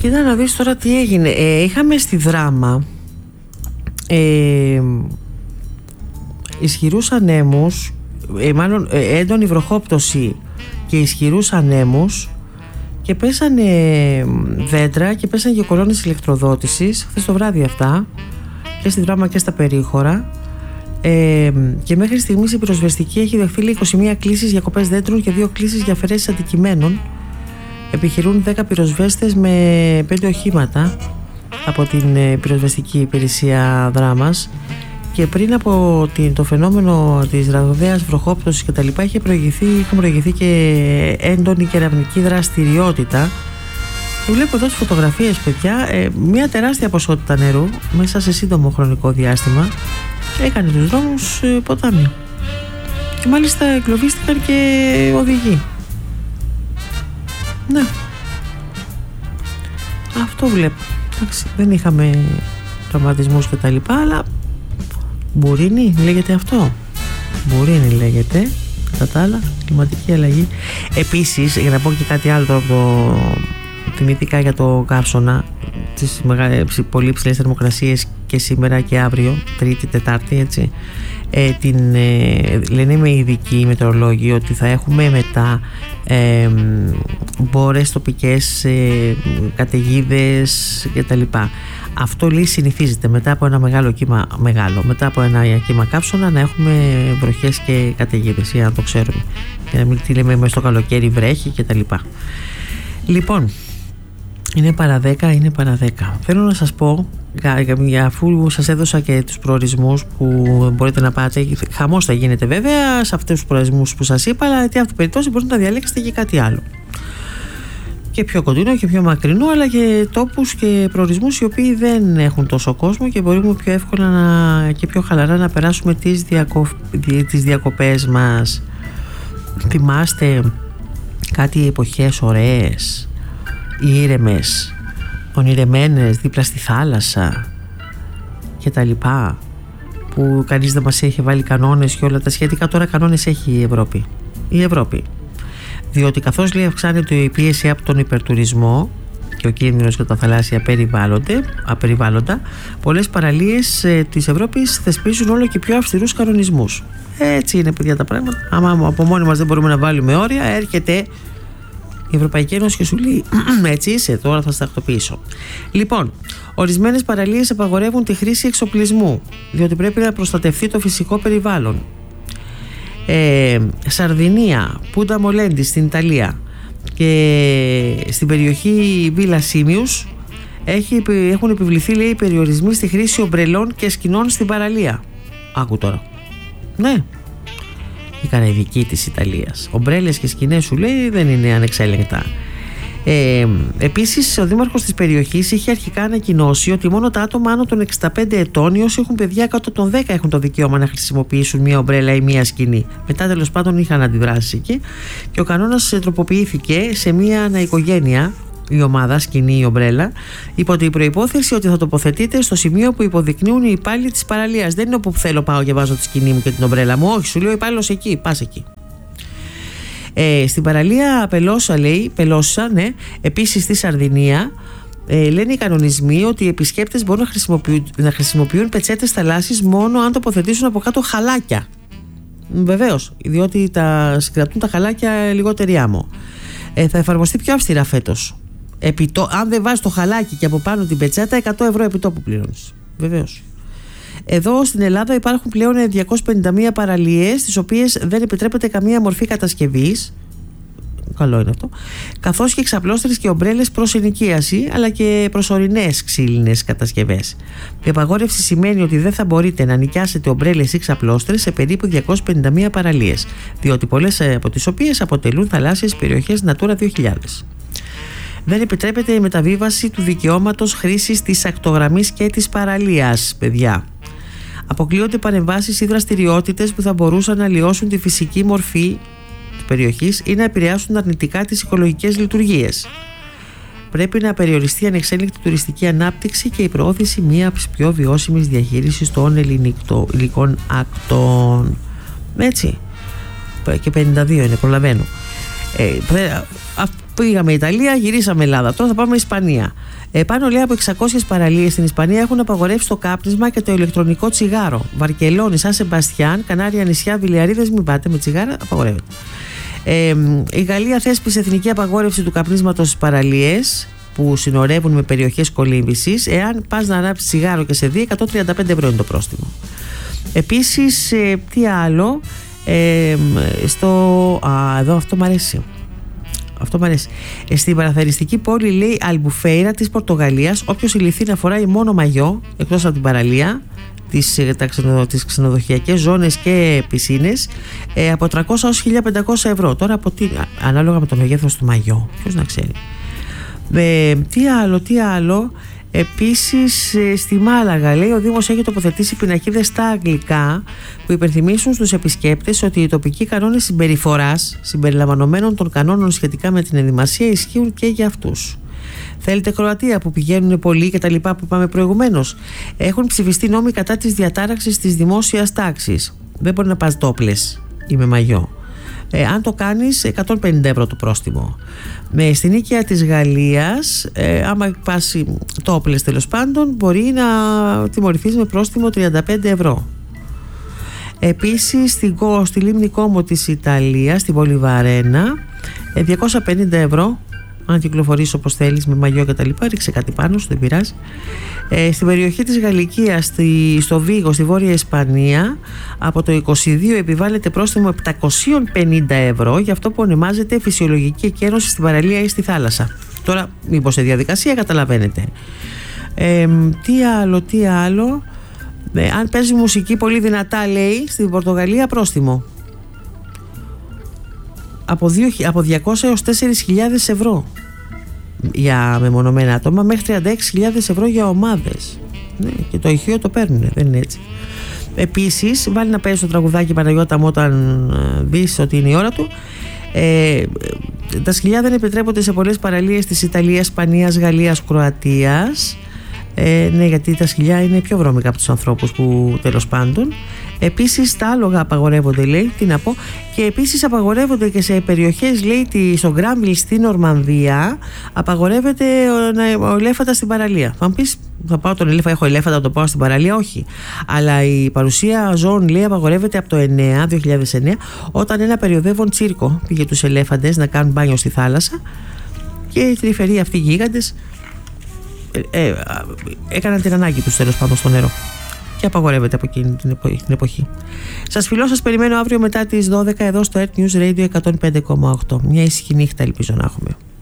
Κοίτα να δεις τώρα τι έγινε. Είχαμε στη Δράμα ισχυρούς ανέμους, μάλλον έντονη βροχόπτωση και ισχυρούς ανέμους, και πέσανε δέντρα και πέσανε και κολόνες ηλεκτροδότησης χθες το βράδυ αυτά, και στη Δράμα και στα περίχωρα, και μέχρι στιγμής η πυροσβεστική έχει δεχθεί 21 κλήσεις για κοπές δέντρων και 2 κλήσεις για αφαιρέσεις αντικειμένων. Επιχειρούν 10 πυροσβέστες με 5 οχήματα από την πυροσβεστική υπηρεσία Δράμας. Και πριν από το φαινόμενο της ραγδαίας βροχόπτωσης και τα λοιπά, είχαν προηγηθεί και έντονη κεραμική δραστηριότητα. Βλέπω εδώ τις φωτογραφίες, παιδιά, μια τεράστια ποσότητα νερού μέσα σε σύντομο χρονικό διάστημα έκανε τους δρόμους ποτάμι, και μάλιστα εγκλωβίστηκαν και οδηγοί. Ναι, αυτό βλέπω. Εντάξει, δεν είχαμε τραυματισμούς και τα λοιπά, αλλά Μπουρίνι λέγεται αυτό. Μπουρίνι λέγεται. Κατά τα άλλα, κλιματική αλλαγή. Επίσης, για να πω και κάτι άλλο τώρα που θυμήθηκα για το καύσωνα, τις πολύ ψηλές θερμοκρασίες και σήμερα και αύριο, Τρίτη, Τετάρτη, έτσι. Λένε με ειδικοί μετεωρολόγοι ότι θα έχουμε μετά μπόρες τοπικές, καταιγίδες κτλ. Αυτό λέει συνηθίζεται μετά από ένα μετά από ένα κύμα καύσωνα να έχουμε βροχές και καταιγίδες, για να το ξέρουμε, για να μην τι λέμε μες στο καλοκαίρι βρέχει κτλ. Λοιπόν, είναι παρά 10. Θέλω να σας πω, αφού σας έδωσα και τους προορισμούς που μπορείτε να πάτε, χαμός θα γίνεται βέβαια σε αυτούς τους προορισμούς που σας είπα, αλλά τι αυτή περιπτώσει μπορείτε να διαλέξετε και κάτι άλλο, και πιο κοντινό και πιο μακρινό, αλλά και τόπους και προορισμούς οι οποίοι δεν έχουν τόσο κόσμο και μπορούμε πιο εύκολα και πιο χαλαρά να περάσουμε τις διακοπές μας. Θυμάστε κάτι εποχές ωραίες, ήρεμες, ονειρεμένες δίπλα στη θάλασσα και τα λοιπά, που κανείς δεν μας έχει βάλει κανόνες και όλα τα σχετικά? Τώρα κανόνες έχει η Ευρώπη. Διότι καθώς λέει αυξάνεται η πίεση από τον υπερτουρισμό και ο κίνδυνος για τα θαλάσσια απεριβάλλοντα, πολλές παραλίες της Ευρώπης θεσπίζουν όλο και πιο αυστηρούς κανονισμούς. Έτσι είναι, παιδιά, τα πράγματα. Άμα από μόνοι μας δεν μπορούμε να βάλουμε όρια, έρχεται η Ευρωπαϊκή Ένωση και σου λέει έτσι είσαι, τώρα θα στα τακτοποιήσω. Λοιπόν, ορισμένες παραλίες απαγορεύουν τη χρήση εξοπλισμού, διότι πρέπει να προστατευτεί το φυσικό περιβάλλον. Σαρδινία, Πούντα Μολέντι στην Ιταλία και στην περιοχή Βίλα Σίμιους έχουν επιβληθεί, λέει, περιορισμοί στη χρήση ομπρελών και σκηνών στην παραλία. Άκου τώρα. Ναι, η καραϊβική της Ιταλίας. Ομπρέλες και σκηνές, σου λέει, δεν είναι ανεξέλεγκτα. Επίσης, ο δήμαρχος της περιοχής είχε αρχικά ανακοινώσει ότι μόνο τα άτομα άνω των 65 ετών ή όσοι έχουν παιδιά κάτω των 10 έχουν το δικαίωμα να χρησιμοποιήσουν μία ομπρέλα ή μία σκηνή. Μετά, τέλος πάντων, είχαν αντιδράσει εκεί και ο κανόνας τροποποιήθηκε σε μία αναοικογένεια, η ομάδα, σκηνή ή ομπρέλα, υπό την προϋπόθεση ότι θα τοποθετείται στο σημείο που υποδεικνύουν οι υπάλληλοι της παραλίας. Δεν είναι όπου θέλω πάω και βάζω τη σκηνή μου και την ομπρέλα μου. Όχι, σου λέει ο υπάλληλος εκεί, πας εκεί. Στην παραλία Πελόσα, ναι, επίσης στη Σαρδινία, λένε οι κανονισμοί ότι οι επισκέπτες μπορούν να χρησιμοποιούν πετσέτες θαλάσσης μόνο αν τοποθετήσουν από κάτω χαλάκια. Βεβαίως, διότι συγκρατούν τα χαλάκια λιγότερη άμμο. Θα εφαρμοστεί πιο αυστηρά φέτος. Αν δεν βάζεις το χαλάκι και από πάνω την πετσέτα, 100 ευρώ επιτόπου πληρώνεις. Βεβαίως. Εδώ στην Ελλάδα υπάρχουν πλέον 251 παραλίες, στις οποίες δεν επιτρέπεται καμία μορφή κατασκευής. Καλό είναι αυτό. Καθώς και εξαπλώστρες και ομπρέλες προς ενοικίαση, αλλά και προσωρινές ξύλινες κατασκευές. Η απαγόρευση σημαίνει ότι δεν θα μπορείτε να νοικιάσετε ομπρέλες ή ξαπλώστρες σε περίπου 251 παραλίες, διότι πολλές από τις οποίες αποτελούν θαλάσσιες περιοχές Natura 2000. Δεν επιτρέπεται η μεταβίβαση του δικαιώματος χρήσης της ακτογραμμής και της παραλίας, παιδιά. Αποκλείονται παρεμβάσεις ή δραστηριότητες που θα μπορούσαν να αλλοιώσουν τη φυσική μορφή της περιοχής ή να επηρεάσουν αρνητικά τις οικολογικές λειτουργίες. Πρέπει να περιοριστεί η ανεξέλεγκτη τουριστική ανάπτυξη και η προώθηση μιας πιο βιώσιμης διαχείρισης των υλικών ακτών. Έτσι. Και 52 είναι, προλαβαίνω. Πήγαμε Ιταλία, γυρίσαμε Ελλάδα. Τώρα θα πάμε Ισπανία. Πάνω λέει από 600 παραλίες στην Ισπανία έχουν απαγορεύσει το κάπνισμα και το ηλεκτρονικό τσιγάρο. Βαρκελόνη, Σαν Σεμπαστιάν, Κανάρια νησιά, Βιλιαρίδες, μην πάτε με τσιγάρα, απαγορεύεται. Η Γαλλία θέσπισε εθνική απαγόρευση του καπνίσματος στις παραλίες που συνορεύουν με περιοχές κολύμβησης. Εάν πας να ανάψεις τσιγάρο και σε δει, 135 ευρώ είναι το πρόστιμο. Επίσης, τι άλλο, εδώ αυτό μου αρέσει. Στην παραθεριστική πόλη, λέει, Αλμπουφέιρα της Πορτογαλίας, όποιος ηλιθεί να φοράει μόνο μαγιό εκτός από την παραλία, τις ξενοδοχειακές ζώνες και πισίνες, από 300 ως 1500 ευρώ. Τώρα ανάλογα με το μεγέθος του μαγιό, ποιος να ξέρει. Τι άλλο. Επίσης, στη Μάλαγα, λέει, ο Δήμος έχει τοποθετήσει πινακίδες στα αγγλικά που υπενθυμίσουν στους επισκέπτες ότι οι τοπικοί κανόνες συμπεριφοράς συμπεριλαμβανομένων των κανόνων σχετικά με την ενδυμασία ισχύουν και για αυτούς. Θέλετε Κροατία που πηγαίνουν πολλοί και τα λοιπά που είπαμε προηγουμένως. Έχουν ψηφιστεί νόμοι κατά της διατάραξης της δημόσιας τάξης. Δεν μπορεί να πας τόπλες ή με μαγιό. Αν το κάνεις, 150 ευρώ το πρόστιμο. Στην οίκαια της Γαλλίας, άμα πας τόπλες τέλος πάντων, μπορεί να τιμωρηθείς με πρόστιμο 35 ευρώ. Επίσης στη λίμνη Κόμο της Ιταλίας, στην πόλη Βαρένα, 250 ευρώ αν κυκλοφορείς όπως θέλεις με μαγιό και τα λοιπά, ρίξε κάτι πάνω σου, δεν πειράζει. Στην περιοχή της Γαλλικίας, στο Βίγο, στη Βόρεια Ισπανία, από το 22 επιβάλλεται πρόστιμο 750 ευρώ για αυτό που ονομάζεται φυσιολογική εκένωση στην παραλία ή στη θάλασσα. Τώρα μήπως σε διαδικασία, καταλαβαίνετε. Τι άλλο. Αν παίζει μουσική πολύ δυνατά, λέει, στην Πορτογαλία πρόστιμο από 200 έως 4.000 ευρώ για μεμονωμένα άτομα, μέχρι 36.000 ευρώ για ομάδες. Ναι, και το ηχείο το παίρνουν, δεν είναι έτσι. Επίσης, βάλει να παίζει το τραγουδάκι Παναγιώτα μου όταν δεις ότι είναι η ώρα του. Τα σκυλιά δεν επιτρέπονται σε πολλές παραλίες της Ιταλίας, Ισπανίας, Γαλλίας, Κροατίας. Ναι, γιατί τα σκυλιά είναι πιο βρώμικα από τους ανθρώπους, που τέλος πάντων. Επίσης τα άλογα απαγορεύονται, λέει, τι να πω. Και επίσης απαγορεύονται και σε περιοχές, λέει, στο Γκράμβιλ στην Νορμανδία, απαγορεύεται ο ελέφαντα στην παραλία. Θα μου πεις, θα πάω τον ελέφαντα, έχω ελέφαντα, το πάω στην παραλία? Όχι. Αλλά η παρουσία ζώων, λέει, απαγορεύεται από το 2009, όταν ένα περιοδεύον τσίρκο πήγε τους ελέφαντες να κάνουν μπάνιο στη θάλασσα και οι τρυφεροί αυτοί γίγαντες έκαναν την ανάγκη τους τέλος πάντων στο νερό και απαγορεύεται από εκείνη την εποχή. Σας φιλώ, σας περιμένω αύριο μετά τις 12 εδώ στο Earth News Radio 105,8. Μια ήσυχη νύχτα ελπίζω να έχουμε.